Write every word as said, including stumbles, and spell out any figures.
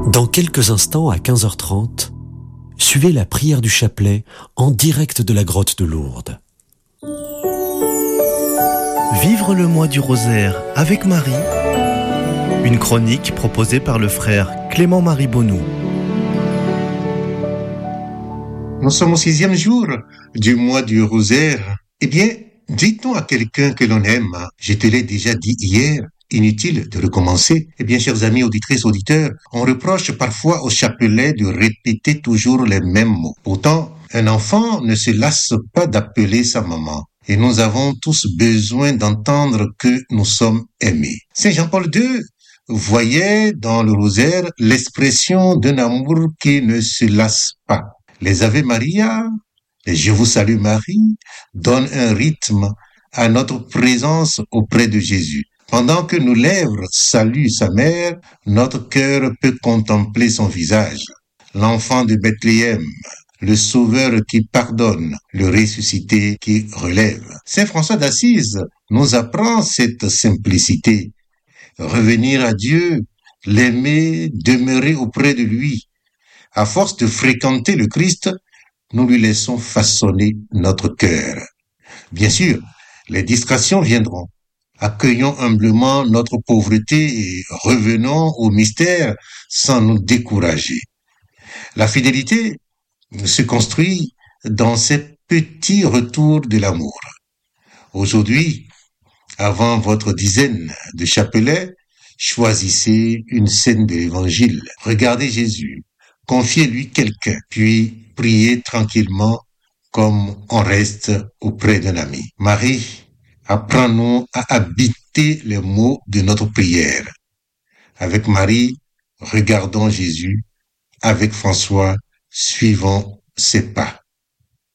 Dans quelques instants, à quinze heures trente, suivez la prière du chapelet en direct de la grotte de Lourdes. Vivre le mois du rosaire avec Marie, une chronique proposée par le frère Clément-Marie Bonnoux. Nous sommes au sixième jour du mois du rosaire. Eh bien, dites-nous à quelqu'un que l'on aime. Je te l'ai déjà dit hier. Inutile de recommencer. Eh bien, chers amis auditrices, auditeurs, on reproche parfois au chapelet de répéter toujours les mêmes mots. Pourtant, un enfant ne se lasse pas d'appeler sa maman. Et nous avons tous besoin d'entendre que nous sommes aimés. Saint Jean-Paul deux voyait dans le rosaire l'expression d'un amour qui ne se lasse pas. Les Ave Maria, les Je vous salue Marie, donnent un rythme à notre présence auprès de Jésus. Pendant que nos lèvres saluent sa mère, notre cœur peut contempler son visage. L'enfant de Bethléem, le sauveur qui pardonne, le ressuscité qui relève. Saint François d'Assise nous apprend cette simplicité. Revenir à Dieu, l'aimer, demeurer auprès de lui. À force de fréquenter le Christ, nous lui laissons façonner notre cœur. Bien sûr, les distractions viendront. Accueillons humblement notre pauvreté et revenons au mystère sans nous décourager. La fidélité se construit dans ces petits retours de l'amour. Aujourd'hui, avant votre dizaine de chapelets, choisissez une scène de l'Évangile. Regardez Jésus, confiez-lui quelqu'un, puis priez tranquillement comme on reste auprès d'un ami. Marie, apprends-nous à habiter les mots de notre prière. Avec Marie, regardons Jésus. Avec François, suivons ses pas.